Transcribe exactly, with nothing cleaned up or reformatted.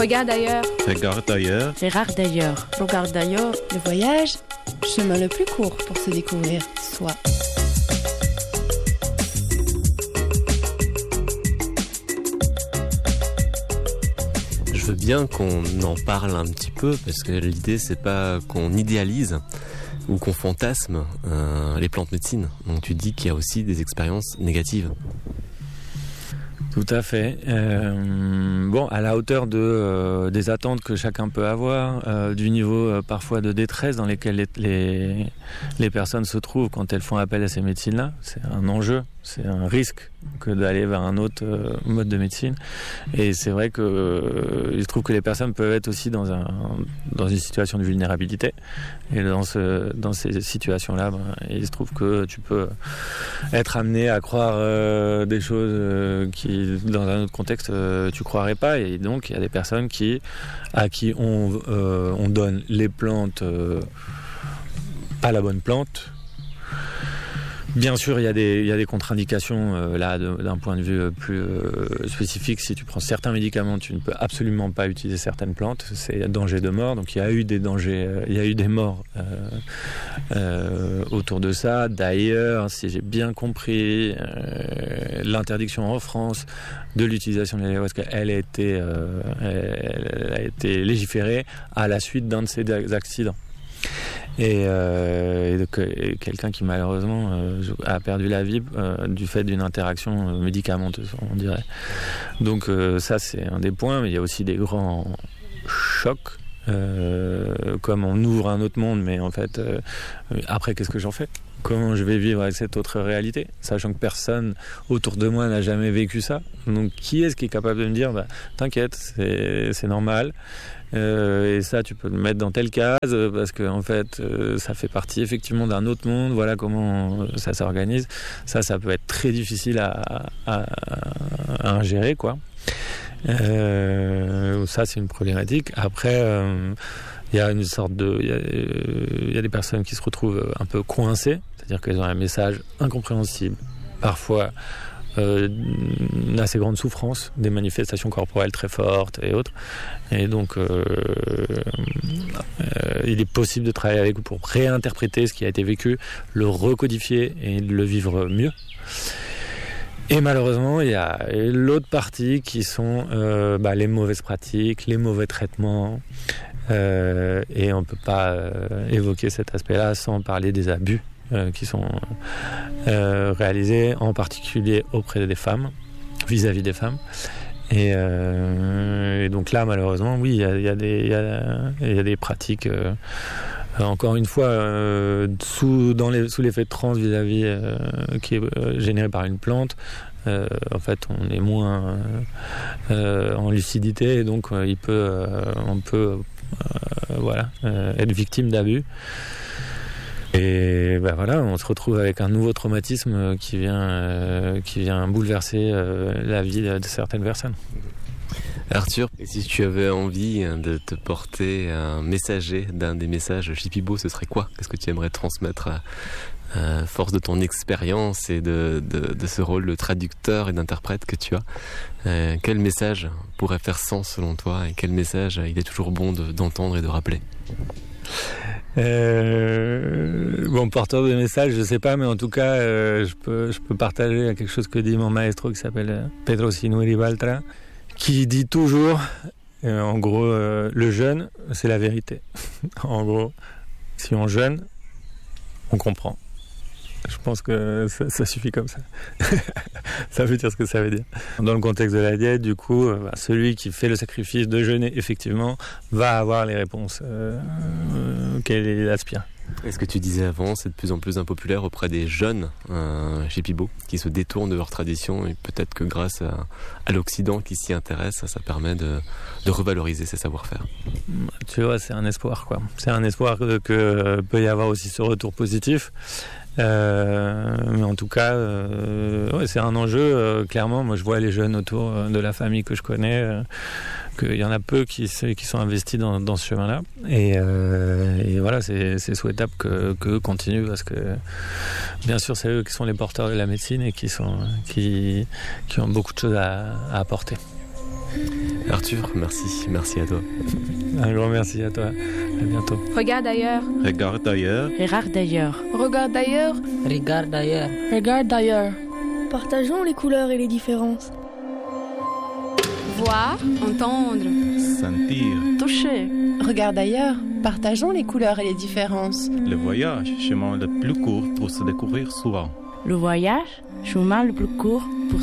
Regarde ailleurs. Regarde ailleurs. Regarde ailleurs. Regarde ailleurs. Le voyage, chemin le plus court pour se découvrir soi. Je veux bien qu'on en parle un petit peu, parce que l'idée c'est pas qu'on idéalise ou qu'on fantasme euh, les plantes médecines. Donc tu dis qu'il y a aussi des expériences négatives. Tout à fait. Euh, bon, à la hauteur de, euh, des attentes que chacun peut avoir, euh, du niveau euh, parfois de détresse dans lesquels les, les, les personnes se trouvent quand elles font appel à ces médecines-là, c'est un enjeu, c'est un risque que d'aller vers un autre euh, mode de médecine. Et c'est vrai que euh, je trouve que les personnes peuvent être aussi dans, un, dans une situation de vulnérabilité. Et dans, ce, dans ces situations-là, ben, il se trouve que tu peux être amené à croire euh, des choses euh, qui, dans un autre contexte, euh, tu croirais pas. Et donc, il y a des personnes qui, à qui on, euh, on donne les plantes, euh, pas la bonne plante. Bien sûr, il y a des, il y a des contre-indications euh, là de, d'un point de vue plus euh, spécifique. Si tu prends certains médicaments, tu ne peux absolument pas utiliser certaines plantes. C'est danger de mort. Donc il y a eu des dangers, euh, il y a eu des morts euh, euh, autour de ça. D'ailleurs, si j'ai bien compris, euh, l'interdiction en France de l'utilisation de l'ayahuasca, elle a été, euh, elle a été légiférée à la suite d'un de ces accidents. Et, euh, et donc, et quelqu'un qui malheureusement euh, a perdu la vie euh, du fait d'une interaction euh, médicamenteuse, on dirait. Donc euh, ça c'est un des points, mais il y a aussi des grands chocs, euh, comme on ouvre un autre monde, mais en fait euh, après qu'est-ce que j'en fais ? Comment je vais vivre avec cette autre réalité, sachant que personne autour de moi n'a jamais vécu ça. Donc qui est-ce qui est capable de me dire bah, t'inquiète, c'est, c'est normal. Euh, et ça tu peux le mettre dans telle case parce que en fait euh, ça fait partie effectivement d'un autre monde, voilà comment ça s'organise. Ça ça peut être très difficile à, à, à ingérer quoi. Euh, ça c'est une problématique. Après euh, il y a une sorte de il y a, il y a des personnes qui se retrouvent un peu coincées, c'est-à-dire qu'elles ont un message incompréhensible, parfois Euh, une assez grande souffrance, des manifestations corporelles très fortes et autres. Et donc, euh, euh, il est possible de travailler avec eux pour réinterpréter ce qui a été vécu, le recodifier et le vivre mieux. Et malheureusement, il y a l'autre partie qui sont euh, bah, les mauvaises pratiques, les mauvais traitements. Euh, et on ne peut pas euh, évoquer cet aspect-là sans parler des abus Euh, qui sont euh, réalisés en particulier auprès des femmes, vis-à-vis des femmes. Et, euh, et donc là, malheureusement, oui, il y a, y a, y a, y a des pratiques, euh, encore une fois, euh, sous, dans les, sous l'effet de transe vis-à-vis euh, qui est euh, généré par une plante. Euh, en fait, on est moins euh, en lucidité, et donc euh, il peut, euh, on peut euh, voilà, euh, être victime d'abus. Et ben voilà, on se retrouve avec un nouveau traumatisme qui vient, euh, qui vient bouleverser euh, la vie de certaines personnes. Arthur, si tu avais envie de te porter un messager d'un des messages Shipibo, ce serait quoi ? Qu'est-ce que tu aimerais transmettre à, à force de ton expérience et de, de, de ce rôle de traducteur et d'interprète que tu as ? euh, Quel message pourrait faire sens selon toi, et quel message il est toujours bon de, d'entendre et de rappeler ? Euh, bon, porteur de message, je sais pas, mais en tout cas, euh, je peux, je peux partager quelque chose que dit mon maestro qui s'appelle Pedro Sinuiri Baltra, qui dit toujours, euh, en gros, euh, le jeûne, c'est la vérité. En gros, si on jeûne, on comprend. Je pense que ça, ça suffit comme ça. Ça veut dire ce que ça veut dire. Dans le contexte de la diète, du coup, euh, bah, celui qui fait le sacrifice de jeûner, effectivement, va avoir les réponses euh, euh, qu'elle aspire. Et ce que tu disais avant, c'est de plus en plus impopulaire auprès des jeunes euh, Shipibo qui se détournent de leur tradition, et peut-être que grâce à, à l'Occident qui s'y intéresse, ça, ça permet de, de revaloriser ces savoir-faire. Tu vois, c'est un espoir, quoi. C'est un espoir que, que peut y avoir aussi ce retour positif. Euh, mais en tout cas, euh, ouais, c'est un enjeu. Euh, clairement, moi, je vois les jeunes autour de la famille que je connais, euh, qu'il y en a peu qui, qui sont investis dans, dans ce chemin-là. Et, euh, et voilà, c'est, c'est souhaitable que, que continuent, parce que bien sûr, c'est eux qui sont les porteurs de la médecine et qui sont, qui, qui ont beaucoup de choses à, à apporter. Arthur, merci, merci à toi. Un grand merci à toi. À bientôt. Regarde ailleurs. Regarde ailleurs. Regarde d'ailleurs. Regarde d'ailleurs. Regarde d'ailleurs. Regarde d'ailleurs. Partageons les couleurs et les différences. Voir, entendre. Sentir. Toucher. Regarde d'ailleurs. Partageons les couleurs et les différences. Le voyage, chemin le plus court pour se découvrir souvent. Le voyage, chemin le plus court pour